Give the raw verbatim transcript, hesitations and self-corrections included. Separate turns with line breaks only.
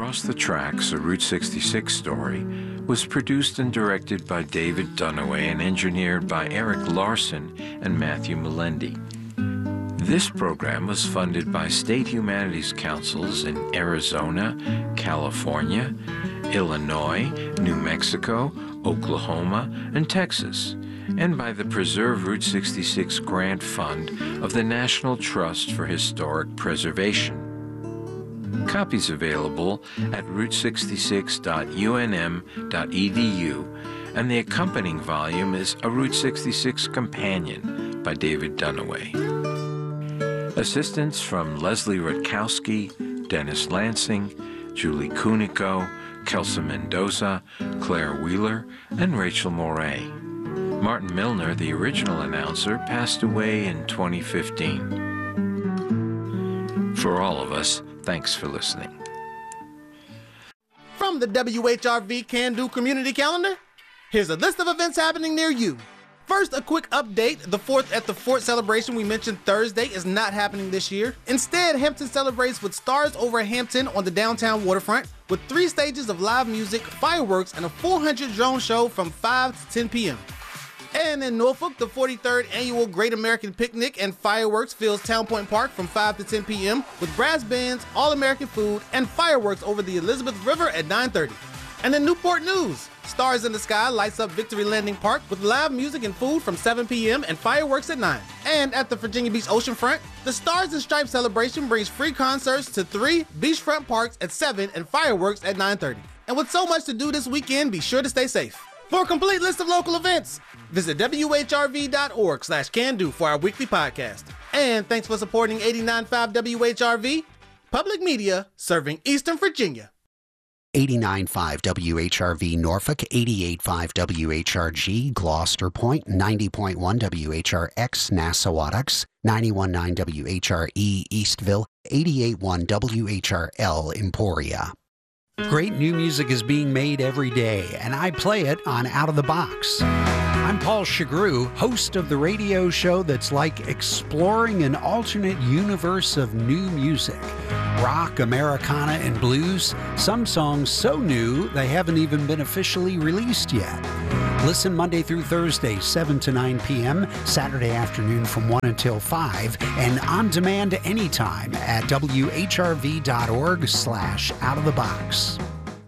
Across the Tracks, a Route sixty-six story, was produced and directed by David Dunaway and engineered by Eric Larson and Matthew Melendi. This program was funded by state humanities councils in Arizona, California, Illinois, New Mexico, Oklahoma, and Texas, and by the Preserve Route sixty-six Grant Fund of the National Trust for Historic Preservation. Copies available at route sixty-six dot u n m dot e d u, and the accompanying volume is A Route sixty-six Companion by David Dunaway. Assistance from Leslie Rutkowski, Dennis Lansing, Julie Kunico, Kelsa Mendoza, Claire Wheeler, and Rachel Moray. Martin Milner, the original announcer, passed away in twenty fifteen. For all of us, thanks for listening.
From the W H R V Can Do Community Calendar, here's a list of events happening near you. First, a quick update. The Fourth at the Fort celebration we mentioned Thursday is not happening this year. Instead, Hampton celebrates with Stars Over Hampton on the downtown waterfront with three stages of live music, fireworks, and a four hundred drone show from five to ten p.m. And in Norfolk, the forty-third Annual Great American Picnic and Fireworks fills Town Point Park from five to ten p.m. with brass bands, all-American food, and fireworks over the Elizabeth River at nine thirty. And in Newport News, Stars in the Sky lights up Victory Landing Park with live music and food from seven p.m. and fireworks at nine. And at the Virginia Beach Oceanfront, the Stars and Stripes celebration brings free concerts to three beachfront parks at seven and fireworks at nine thirty. And with so much to do this weekend, be sure to stay safe. For a complete list of local events, visit w h r v dot org slash can do for our weekly podcast. And thanks for supporting eighty-nine point five W H R V, public media serving Eastern Virginia.
eighty-nine point five W H R V Norfolk, eighty-eight point five W H R G Gloucester Point, ninety point one W H R X Nassawadox, ninety-one point nine W H R E Eastville, eighty-eight point one W H R L Emporia. Great new music is being made every day, and I play it on Out of the Box. I'm Paul Chagru, host of the radio show that's like exploring an alternate universe of new music. Rock, Americana, and blues, some songs so new they haven't even been officially released yet. Listen Monday through Thursday, seven to nine p.m., Saturday afternoon from one until five, and on demand anytime at w h r v dot org slash out of the box.